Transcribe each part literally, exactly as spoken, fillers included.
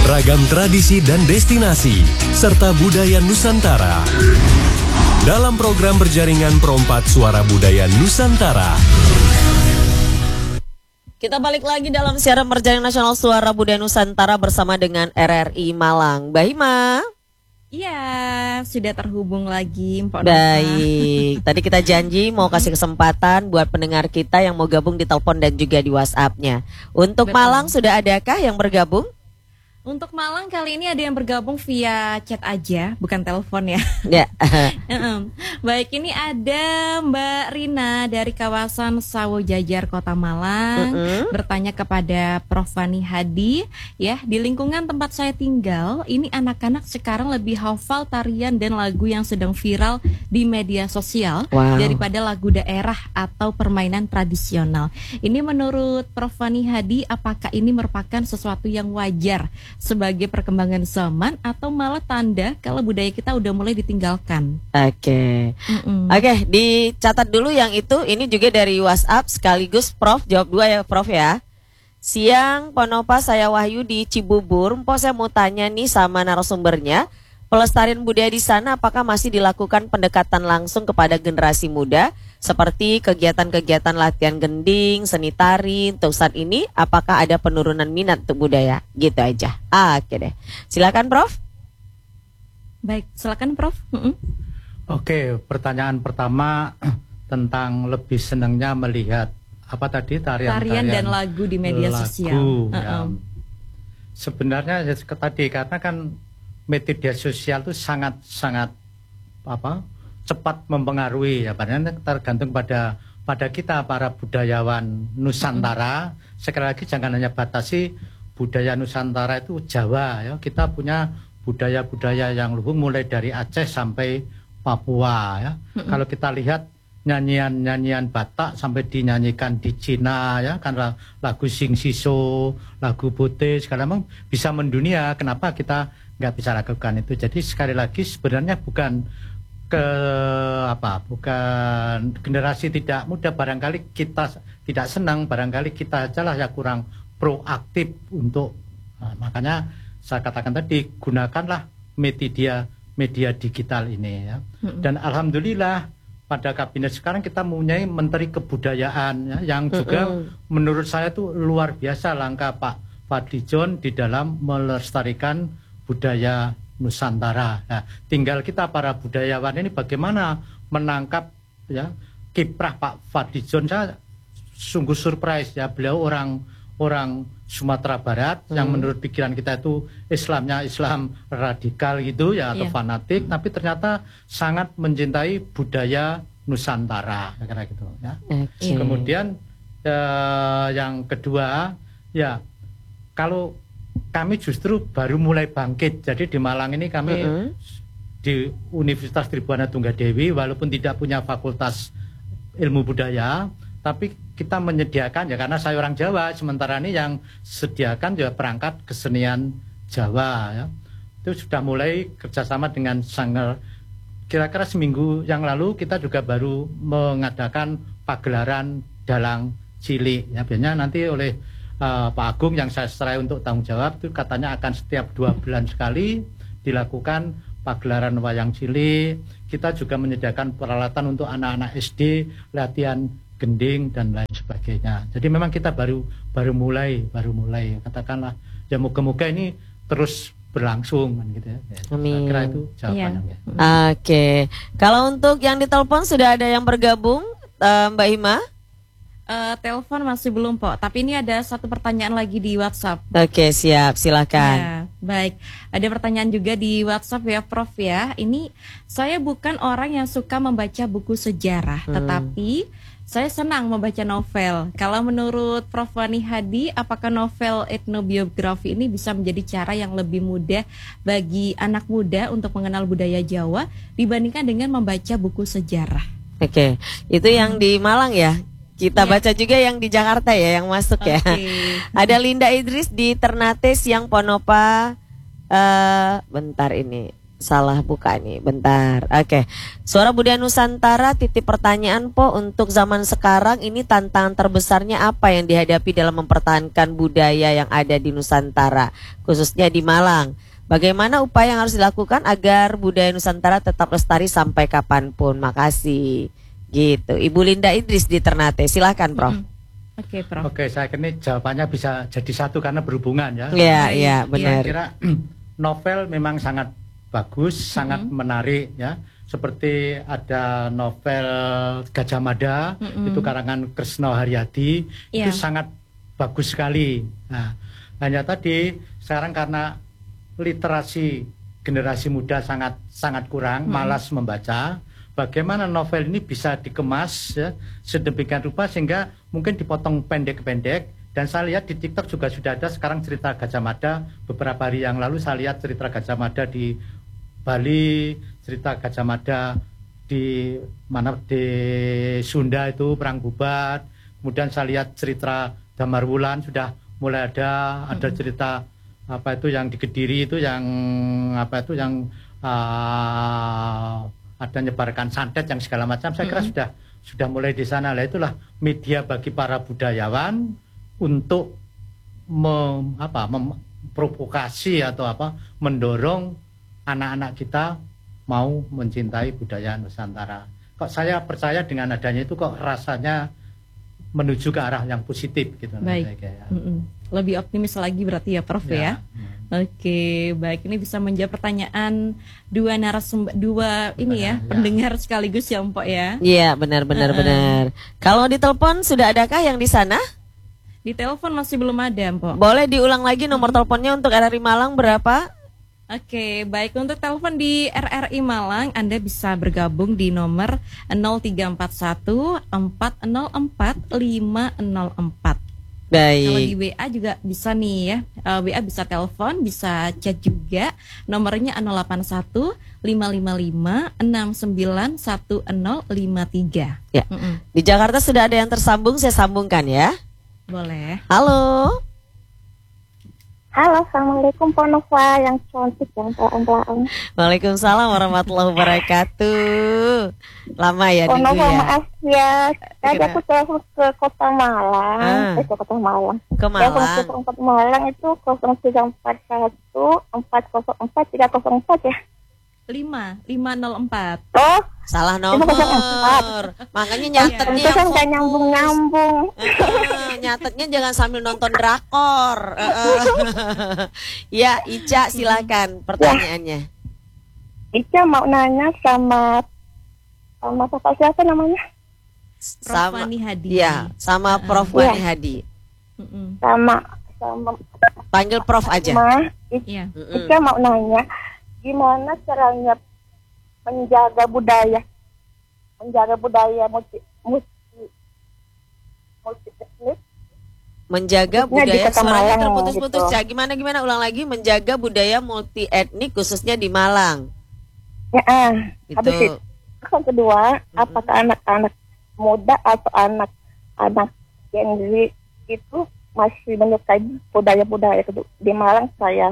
Ragam tradisi dan destinasi, serta budaya Nusantara. Dalam program berjaringan Perompat Suara Budaya Nusantara. Kita balik lagi dalam siaran berjaringan nasional Suara Budaya Nusantara bersama dengan R R I Malang. Mbak Hima. Iya, sudah terhubung lagi Mpok Nova. Baik, tadi kita janji mau kasih kesempatan buat pendengar kita yang mau gabung di telepon dan juga di WhatsApp-nya. Untuk Betul. Malang sudah adakah yang bergabung? Untuk Malang kali ini ada yang bergabung via chat aja, bukan telepon ya. Ya. Baik, ini ada Mbak Rina dari kawasan Sawo Jajar Kota Malang, Mm-mm. bertanya kepada Prof Fani Hadi, ya, di lingkungan tempat saya tinggal, ini anak-anak sekarang lebih hafal tarian dan lagu yang sedang viral di media sosial Wow. daripada lagu daerah atau permainan tradisional. Ini menurut Prof Fani Hadi, apakah ini merupakan sesuatu yang wajar sebagai perkembangan zaman atau malah tanda kalau budaya kita udah mulai ditinggalkan? Oke. Mm-mm. Oke, dicatat dulu yang itu. Ini juga dari WhatsApp sekaligus Prof jawab dua ya Prof ya. Siang Ponopa, saya Wahyu di Cibubur. Mpok, saya mau tanya nih sama narasumbernya. Pelestarian budaya di sana apakah masih dilakukan pendekatan langsung kepada generasi muda seperti kegiatan-kegiatan latihan gending, seni tari untuk saat ini? Apakah ada penurunan minat untuk budaya? Gitu aja. Ah, oke deh. Silakan Prof. Baik, silakan Prof. Mm-mm. Oke, pertanyaan pertama tentang lebih senangnya melihat apa tadi tarian, Tarian dan lagu di media lagu, sosial. ya. Uh-uh. Sebenarnya ya, tadi karena kan media sosial itu sangat sangat apa cepat mempengaruhi ya, padahal tergantung pada pada kita para budayawan Nusantara. Mm-hmm. Sekali lagi jangan hanya batasi budaya Nusantara itu Jawa ya, kita punya budaya-budaya yang luhur mulai dari Aceh sampai Papua ya. Mm-hmm. Kalau kita lihat nyanyian-nyanyian Batak sampai dinyanyikan di Cina ya, karena lagu Sing Siso, lagu Bote sekarang memang bisa mendunia. Kenapa kita nggak bisa lakukan itu? Jadi sekali lagi sebenarnya bukan ke apa, bukan generasi tidak muda, barangkali kita tidak senang, barangkali kita aja lah yang kurang proaktif untuk nah, makanya saya katakan tadi gunakanlah media media digital ini ya. Mm-hmm. Dan alhamdulillah pada kabinet sekarang kita mempunyai Menteri Kebudayaan ya, yang juga mm-hmm. menurut saya itu luar biasa langkah Pak Fadlizon di dalam melestarikan budaya Nusantara. Nah, tinggal kita para budayawan ini bagaimana menangkap ya kiprah Pak Fadlizon. Saya sungguh surprise ya, beliau orang orang Sumatera Barat hmm. yang menurut pikiran kita itu Islamnya Islam radikal gitu ya atau yeah. fanatik, tapi ternyata sangat mencintai budaya Nusantara karena gitu ya. Okay. Kemudian eh, yang kedua ya, kalau kami justru baru mulai bangkit. Jadi di Malang ini kami uh-huh. di Universitas Tribhuwana Tunggadewi walaupun tidak punya fakultas ilmu budaya, tapi kita menyediakan ya, karena saya orang Jawa, sementara ini yang sediakan juga perangkat kesenian Jawa ya. Itu sudah mulai kerjasama dengan Sanggar. Kira-kira seminggu yang lalu kita juga baru mengadakan pagelaran dalang cilik ya, biasanya nanti oleh Uh, Pak Agung yang saya serai untuk tanggung jawab itu katanya akan setiap dua bulan sekali dilakukan pagelaran wayang cilik. Kita juga menyediakan peralatan untuk anak-anak S D, latihan gending dan lain sebagainya. Jadi memang kita baru baru mulai, baru mulai katakanlah ya, moga-moga ini terus berlangsung kan gitu ya. Amin. Saya kira itu jawabannya. Iya. Oke, okay. Kalau untuk yang ditelepon sudah ada yang bergabung, uh, Mbak Hima? Uh, telepon masih belum Pok, tapi ini ada satu pertanyaan lagi di WhatsApp. Oke, siap, silakan. Ya, baik, ada pertanyaan juga di WhatsApp ya Prof ya. Ini saya bukan orang yang suka membaca buku sejarah, hmm. tetapi saya senang membaca novel. Kalau menurut Prof Fani Hadi, apakah novel etnobiografi ini bisa menjadi cara yang lebih mudah bagi anak muda untuk mengenal budaya Jawa dibandingkan dengan membaca buku sejarah? Oke, itu yang di Malang ya. Kita yeah. baca juga yang di Jakarta ya, yang masuk okay. ya. Ada Linda Idris di Ternate, siang Ponopa. Uh, bentar ini. salah buka nih, bentar. Oke, Suara Budaya Nusantara titip pertanyaan Po, untuk zaman sekarang ini tantangan terbesarnya apa yang dihadapi dalam mempertahankan budaya yang ada di Nusantara, khususnya di Malang? Bagaimana upaya yang harus dilakukan agar budaya Nusantara tetap lestari sampai kapanpun? Makasih. Gitu, Ibu Linda Idris di Ternate, silahkan Prof. Mm-hmm. Oke, Prof. Oke, saya kira ini jawabannya bisa jadi satu karena berhubungan ya. Iya, iya, Saya benar. kira novel memang sangat bagus, mm-hmm. sangat menarik ya. Seperti ada novel Gajah Mada, mm-hmm. itu karangan Kresna Haryadi, yeah. itu sangat bagus sekali. Nah, hanya tadi sekarang karena literasi generasi muda sangat sangat kurang, mm-hmm. malas membaca. Bagaimana novel ini bisa dikemas ya, sedemikian rupa sehingga mungkin dipotong pendek-pendek. Dan saya lihat di TikTok juga sudah ada sekarang cerita Gajah Mada. Beberapa hari yang lalu saya lihat cerita Gajah Mada di Bali, cerita Gajah Mada di mana di Sunda itu Perang Bubat. Kemudian saya lihat cerita Damar Wulan sudah mulai ada, ada cerita apa itu yang di Kediri itu yang apa itu yang uh, ada nyebarkan santet yang segala macam. Saya kira mm-hmm. sudah sudah mulai di sana. Lah itulah media bagi para budayawan untuk mem, apa memprovokasi atau apa mendorong anak-anak kita mau mencintai budaya Nusantara. Kok saya percaya dengan adanya itu kok rasanya menuju ke arah yang positif gitu. Baik. Ya. Lebih optimis lagi berarti ya Prof ya. ya? Oke, baik, ini bisa menjawab pertanyaan dua narasumber, dua ini ya, ya pendengar sekaligus ya Mpok ya. Iya, benar benar uh-uh. benar. Kalau di telepon sudah adakah yang di sana? Di telepon masih belum ada Mpok. Boleh diulang lagi nomor teleponnya untuk R R I Malang berapa? Oke, baik, untuk telepon di R R I Malang Anda bisa bergabung di nomor nol tiga empat satu empat nol empat lima nol empat. Baik. Kalau di W A juga bisa nih ya, uh, W A bisa telepon, bisa chat juga. Nomornya nol delapan satu lima lima lima enam sembilan satu nol lima tiga. Ya. Mm-mm. Di Jakarta sudah ada yang tersambung, saya sambungkan ya. Boleh. Halo. Halo, assalamualaikum Pak Nova yang cantik yang pelan-pelan. Waalaikumsalam warahmatullahi wabarakatuh. Lama ya Pak Ninggu Nova, ya. maaf ya. Tadi aku telepon ke Kota Malang, ah. eh, ke Kota Malang. Ke Malang. Telepon ke Malang itu nol tiga empat satu empat nol empat tiga nol empat ya. lima lima nol empat. Oh, salah nomor. Makanya nyatetnya ya, yang fokus. Nyambung-nyambung. Uh, nyatetnya jangan sambil nonton drakor. Uh, uh. Ya, Ica silakan pertanyaannya. Ya. Ica mau nanya sama sama Bapak siapa namanya? Prof Wani Hadi. Ya, sama Prof uh, Wani ya. Hadi. Uh-uh. Sama sama panggil Prof aja. Ma, Iya. Ica mau nanya gimana caranya menjaga budaya, menjaga budaya multi multi multi etnis, menjaga budaya suaranya terputus-putus. Gitu. Cak, gimana gimana ulang lagi, menjaga budaya multi etnik khususnya di Malang. Ya, ah. Gitu. Habis itu yang kedua, mm-hmm. apakah anak-anak muda atau anak-anak Gen Z itu masih menyukai budaya-budaya itu di Malang? Saya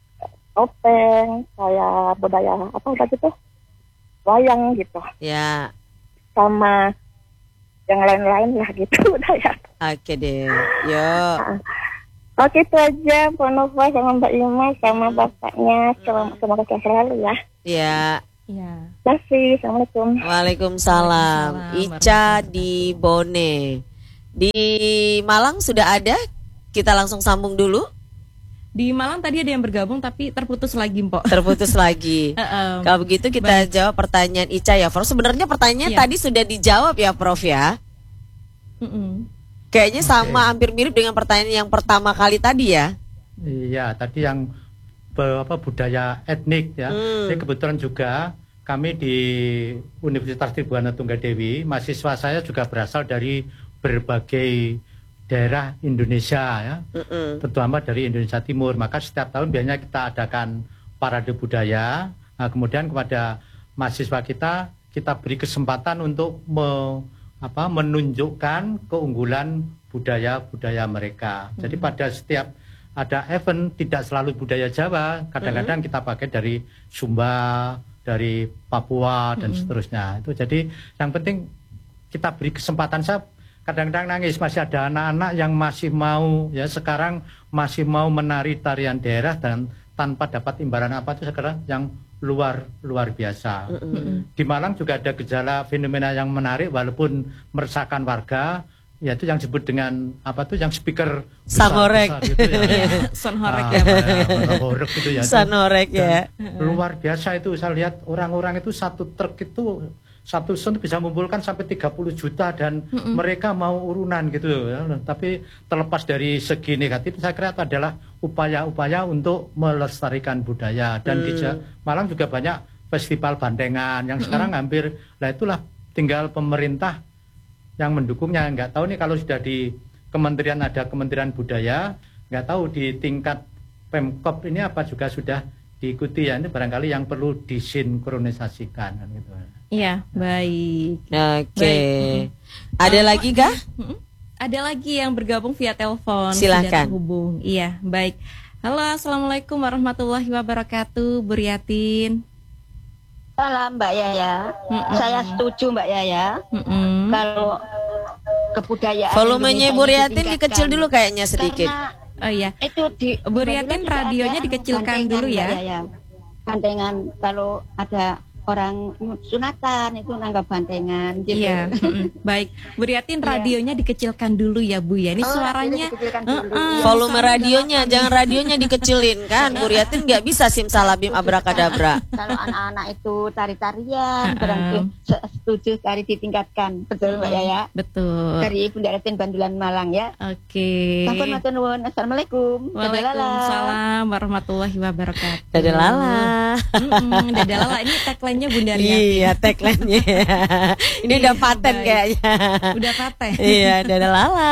topeng, kayak budaya apa lagi tuh, wayang gitu. Ya. Sama yang lain-lain lah gitu budaya. Oke deh, yuk. Nah, oke itu aja, Pak Nova sama Mbak Ima sama bapaknya, semoga semoga sehat selalu ya. Ya. Ya. Terima kasih, assalamualaikum. Waalaikumsalam. Ica di Bone. Di Malang sudah ada? Kita langsung sambung dulu. Di Malang tadi ada yang bergabung tapi terputus lagi, Mpok. Terputus lagi. uh-um. Kalau begitu kita Baik. jawab pertanyaan Ica ya, Prof. Sebenarnya pertanyaannya yeah. tadi sudah dijawab ya, Prof ya. Uh-uh. Kayaknya sama okay. hampir mirip dengan pertanyaan yang pertama kali tadi ya. Iya, tadi yang apa budaya etnik ya. Hmm. Jadi kebetulan juga kami di Universitas Tribhuwana Tunggadewi, mahasiswa saya juga berasal dari berbagai daerah Indonesia ya, mm-mm. terutama dari Indonesia Timur. Maka setiap tahun biasanya kita adakan parade budaya. Nah, kemudian kepada mahasiswa kita kita beri kesempatan untuk me, apa, menunjukkan keunggulan budaya-budaya mereka. Mm-hmm. Jadi pada setiap ada event tidak selalu budaya Jawa, kadang-kadang kita pakai dari Sumba, dari Papua dan Mm-hmm. seterusnya. Itu jadi yang penting kita beri kesempatan. Saya kadang-kadang nangis, masih ada anak-anak yang masih mau ya sekarang masih mau menari tarian daerah dan tanpa dapat imbalan apa itu sekarang yang luar luar biasa. Mm-hmm. Di Malang juga ada gejala fenomena yang menarik walaupun meresahkan warga, yaitu yang disebut dengan apa tuh yang speaker Sangorek. besar gitu ya. Sonhorek Ah, ya, Pak. ya, horek gitu ya. Sanorek ya. Dan luar biasa itu, saya lihat orang-orang itu satu truk itu satu son bisa mengumpulkan sampai tiga puluh juta dan Mm-mm. mereka mau urunan gitu ya. Tapi terlepas dari segi negatif, saya kira itu adalah upaya-upaya untuk melestarikan budaya. Dan di Ja- Malang juga banyak festival bandengan yang sekarang hampir, nah itulah tinggal pemerintah yang mendukungnya. Nggak tahu nih kalau sudah di kementerian ada Kementerian Budaya, nggak tahu di tingkat Pemkop ini apa juga sudah diikuti ya. Ini barangkali yang perlu disinkronisasikan kan gitu. Iya, baik. Oke. Baik. Ada lagi kah? Mm-mm. Ada lagi yang bergabung via telepon. Silakan. Sudah terhubung. Iya, baik. Halo, assalamualaikum warahmatullahi wabarakatuh, Bu Riatin. Salam Mbak Yaya. Mm-mm. Saya setuju Mbak Yaya. Mm-mm. Kalau kebudayaan Volumenya Indonesia Bu ini Riatin ditingkatkan. dikecil dulu kayaknya sedikit. Karena Oh iya. itu di Bu Riatin, juga radionya ada dikecilkan bandengan, dulu ya. Mbak Yaya. Bandengan kalau ada orang sunatan itu nanggap bandengan gitu. Iya, mm-mm. Baik. Bu Riatin, radionya dikecilkan dulu ya, Bu ya. Ini Oh, suaranya dikecilkan dulu. Uh-uh. Volume Suara radionya, galakan jangan nih. radionya dikecilin kan. Bu Riatin nggak bisa simsalabim abrakadabra. Kalau anak-anak itu tari-tarian, Uh-uh. barangkali se- setuju tari ditingkatkan. Betul Mbak Yaya. Betul. Dari Bunda Ratin Bandulan Malang ya. Oke. Sampun matur nuwun. Assalamualaikum. Dadah lala. Waalaikumsalam warahmatullahi wabarakatuh. Dadah lala. Mm-mm, Dadah lala. Ini tagline-nya Bunda Riatin. Iya, tagline-nya. Ini udah paten Baik. kayaknya. Udah paten. Iya, dadah lala.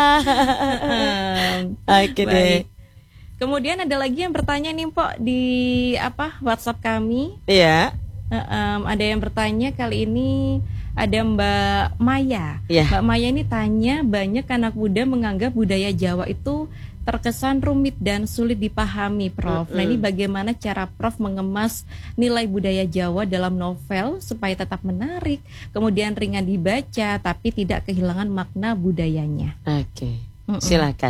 Oke deh. Baik. Kemudian ada lagi yang bertanya nih, Pok, di apa WhatsApp kami. Iya. Eh, em, ada yang bertanya kali ini, ada Mbak Maya. Iya. Mbak Maya ini tanya, banyak anak muda menganggap budaya Jawa itu terkesan rumit dan sulit dipahami, Prof. Nah, ini bagaimana cara Prof mengemas nilai budaya Jawa dalam novel supaya tetap menarik, kemudian ringan dibaca tapi tidak kehilangan makna budayanya. Oke. Mm-mm. Silakan.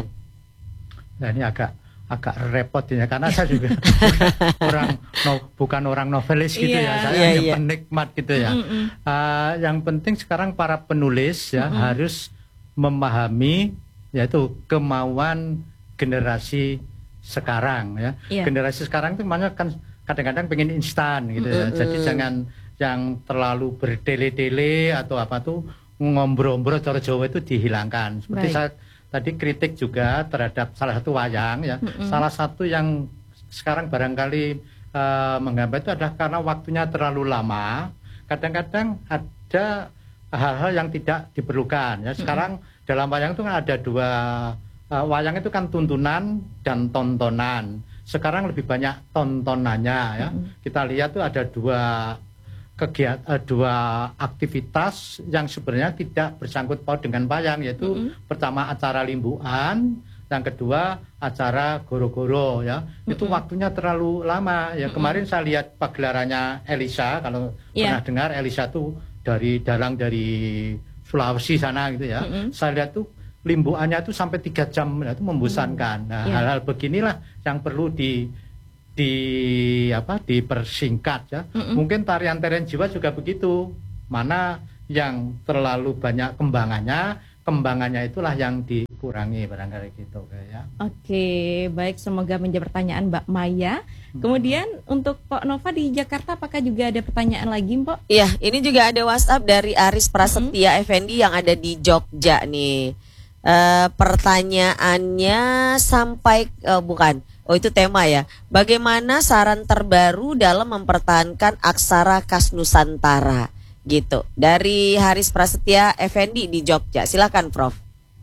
Nah ini agak agak repot ya karena saya juga bukan orang no, bukan orang novelis gitu Iya. ya, saya Iya, hanya iya. penikmat gitu ya. Mm-mm. Uh, yang penting sekarang para penulis ya harus memahami yaitu kemauan generasi sekarang ya. Iya. Generasi sekarang itu makanya kan kadang-kadang pengen instan gitu ya. Jadi jangan yang terlalu berdele-dele atau apa tuh ngombro-ngombro cara Jawa itu dihilangkan. Seperti Baik. saya tadi kritik juga terhadap salah satu wayang ya. Salah satu yang sekarang barangkali uh, menghambat itu adalah karena waktunya terlalu lama. Kadang-kadang ada hal-hal yang tidak diperlukan ya. Sekarang dalam wayang itu kan ada dua uh, wayang itu kan tuntunan dan tontonan. Sekarang lebih banyak tontonannya ya. Kita lihat tuh ada dua kegiatan, dua aktivitas yang sebenarnya tidak bersangkut paut dengan wayang, yaitu Mm-mm. pertama acara limbuan, yang kedua acara goro-goro ya. Itu waktunya terlalu lama ya. Kemarin saya lihat pagelarannya Elisa, kalau Iya. pernah dengar Elisa tuh dari dalang dari Sulawesi sana gitu ya. Mm-mm. Saya lihat tuh limbuannya tuh sampai tiga jam ya, itu membosankan. Nah, Iya. hal-hal beginilah yang perlu di di apa dipersingkat ya. Mm-mm. Mungkin tarian-tarian Jawa juga begitu. Mana yang terlalu banyak kembangannya, kembangannya itulah yang dikurangi barangkali gitu ya. Oke, baik, semoga menjawab pertanyaan Mbak Maya. Kemudian untuk Pak Nova di Jakarta, apakah juga ada pertanyaan lagi, Mbak? Iya, ini juga ada WhatsApp dari Aris Prasetya Effendi yang ada di Jogja nih. Eh, pertanyaannya sampai eh, bukan, oh itu tema ya. Bagaimana saran terbaru dalam mempertahankan aksara khas Nusantara? Gitu. Dari Haris Prasetya Effendi di Jogja. Silakan, Prof.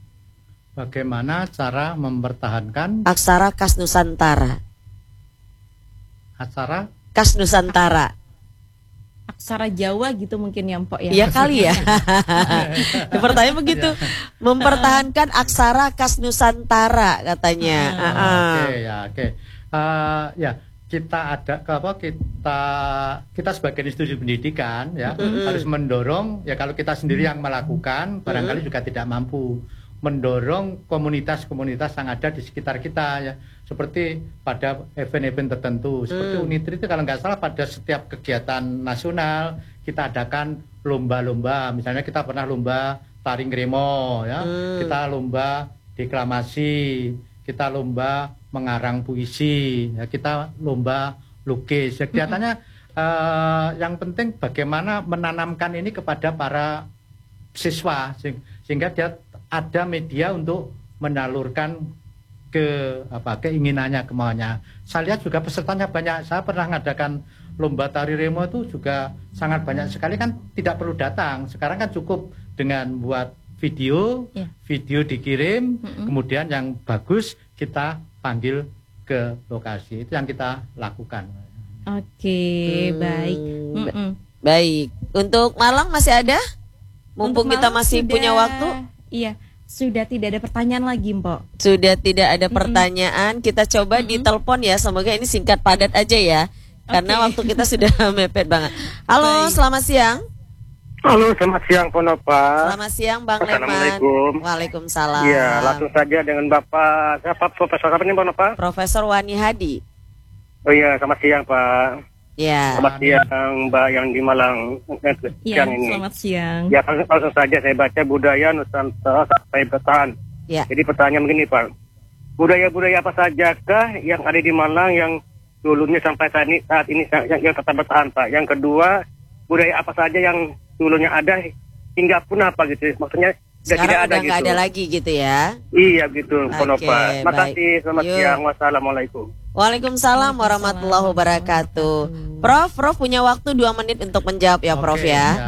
Bagaimana cara mempertahankan Aksara khas Nusantara. acara Khas Nusantara. aksara Jawa gitu mungkin ya Mpok ya. Iya kali ya. Pertanyaan begitu, mempertahankan aksara khas Nusantara katanya. Oke okay, ya, oke. Okay. Uh, ya, kita ada apa kita kita sebagai institusi pendidikan ya mm-hmm. harus mendorong ya kalau kita sendiri yang melakukan barangkali mm-hmm. juga tidak mampu mendorong komunitas-komunitas yang ada di sekitar kita ya seperti pada event-event tertentu seperti mm. Unitri itu kalau nggak salah pada setiap kegiatan nasional kita adakan lomba-lomba misalnya kita pernah lomba tari ngremo ya mm. kita lomba deklamasi kita lomba mengarang puisi ya kita lomba lukis ya kelihatannya mm-hmm. uh, yang penting bagaimana menanamkan ini kepada para siswa sehingga dia ada media untuk menyalurkan ke apa keinginannya kemauannya. Saya lihat juga pesertanya banyak. Saya pernah mengadakan lomba tari remo itu juga sangat banyak sekali kan tidak perlu datang. Sekarang kan cukup dengan buat video, yeah. video dikirim, mm-hmm. kemudian yang bagus kita panggil ke lokasi. Itu yang kita lakukan. Oke, hmm, baik. Mm-mm. Baik. Untuk Malang masih ada? Mumpung kita masih sudah, punya waktu. Iya, sudah tidak ada pertanyaan lagi, Mpok. Sudah tidak ada pertanyaan. Mm-hmm. Kita coba mm-hmm. ditelepon ya. Semoga ini singkat padat aja ya. Karena okay. waktu kita sudah mepet banget. Halo, baik. Selamat siang. Halo, selamat siang Ponopa. Selamat siang Bang Leman. Assalamualaikum. Waalaikumsalam. Iya, langsung saja dengan Bapak siapa Profesor apa nih Ponopa? Profesor Wani Hadi. Oh iya, selamat siang Pak. Ya. Selamat siang Mbak yang di Malang. Iya, selamat siang. Ya, langsung, langsung saja saya baca budaya Nusantara sampai bertahan. Ya. Jadi pertanyaan begini Pak. Budaya-budaya apa sajakah yang ada di Malang yang dulunya sampai saat ini, saat ini yang, yang tetap bertahan Pak? Yang kedua, budaya apa saja yang dulunya ada hingga punah apa gitu? Maksudnya sudah tidak ada gitu. Sekarang ada lagi gitu ya? Iya gitu, Ponopa. Okay, Terima kasih, selamat Yuk. siang. Wassalamualaikum. Waalaikumsalam warahmatullahi wabarakatuh. Prof, Prof punya waktu dua menit untuk menjawab ya, Prof Oke, ya. ya.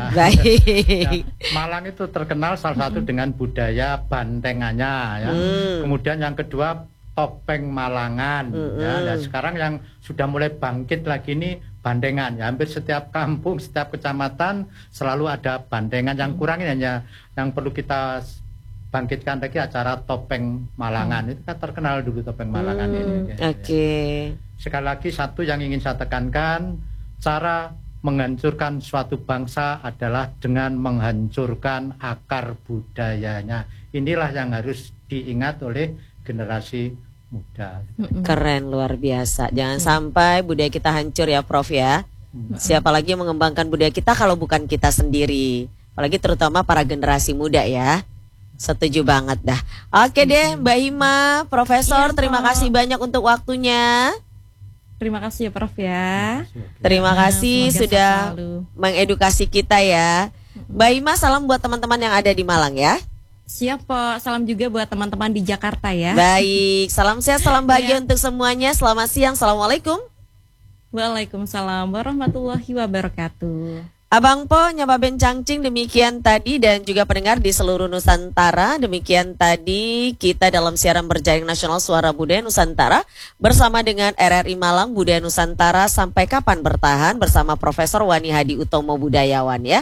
Baik. Ya, Malang itu terkenal salah satu dengan budaya bantengannya ya. Hmm. Kemudian yang kedua topeng Malangan hmm. ya. Dan sekarang yang sudah mulai bangkit lagi ini bandengan ya. Hampir setiap kampung, setiap kecamatan selalu ada bandengan. Yang kurang ini hanya yang perlu kita bangkitkan lagi acara topeng Malangan. Hmm. Itu kan terkenal dulu topeng Malangan hmm. ini. Ya, Oke. Okay. Ya. Sekali lagi satu yang ingin saya tekankan, cara menghancurkan suatu bangsa adalah dengan menghancurkan akar budayanya. Inilah yang harus diingat oleh generasi muda. Keren, luar biasa. Jangan hmm. sampai budaya kita hancur ya Prof ya. Hmm. Siapa lagi yang mengembangkan budaya kita kalau bukan kita sendiri. Apalagi terutama para generasi muda ya. Setuju banget dah. Oke deh Mbak Hima, Profesor, iya, terima kasih banyak untuk waktunya. Terima kasih ya Prof ya. Terima kasih sudah mengedukasi kita ya. Mbak Hima, salam buat teman-teman yang ada di Malang ya. Siap Pak, salam juga buat teman-teman di Jakarta ya. Baik, salam sehat, salam bahagia untuk semuanya. Selamat siang, assalamualaikum. Waalaikumsalam warahmatullahi wabarakatuh. Abang Po, Nyapa Bencangcing, demikian tadi dan juga pendengar di seluruh Nusantara. Demikian tadi kita dalam siaran berjaring nasional Suara Budaya Nusantara bersama dengan R R I Malang Budaya Nusantara Sampai Kapan Bertahan bersama Profesor Wani Hadi Utomo Budayawan ya.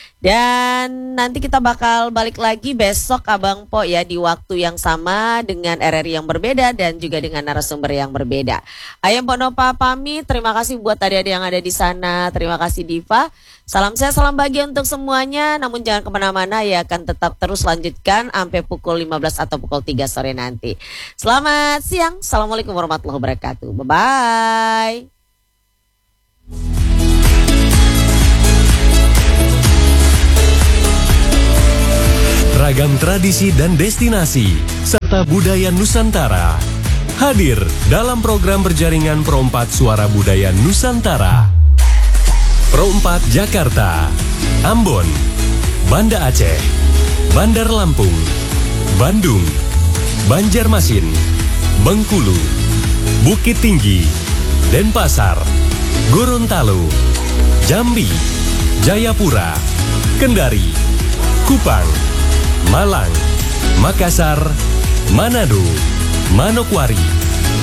Dan nanti kita bakal balik lagi besok Abang Po ya di waktu yang sama dengan R R I yang berbeda dan juga dengan narasumber yang berbeda. Ayam Ponopa pamit, terima kasih buat adik-adik yang ada di sana, terima kasih Diva. Salam sehat, salam bahagia untuk semuanya. Namun jangan kemana-mana ya, akan tetap terus lanjutkan sampai pukul lima belas atau pukul tiga sore nanti. Selamat siang, assalamualaikum warahmatullahi wabarakatuh. Bye-bye. Ragam tradisi dan destinasi serta budaya Nusantara hadir dalam program berjaringan Pro empat Suara Budaya Nusantara. Pro empat Jakarta, Ambon, Banda Aceh, Bandar Lampung, Bandung, Banjarmasin, Bengkulu, Bukit Tinggi, Denpasar, Gorontalo, Jambi, Jayapura, Kendari, Kupang, Malang, Makassar, Manado, Manokwari,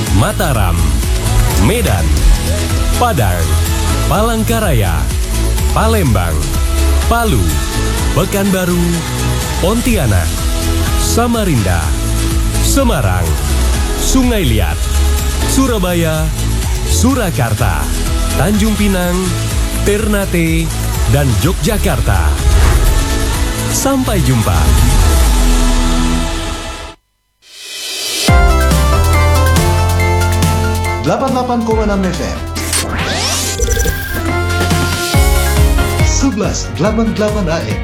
Mataram, Medan, Padang, Palangkaraya, Palembang, Palu, Pekanbaru, Pontianak, Samarinda, Semarang, Sungai Liat, Surabaya, Surakarta, Tanjung Pinang, Ternate, dan Yogyakarta. Sampai jumpa. delapan puluh delapan koma enam F M sebelas delapan puluh delapan A M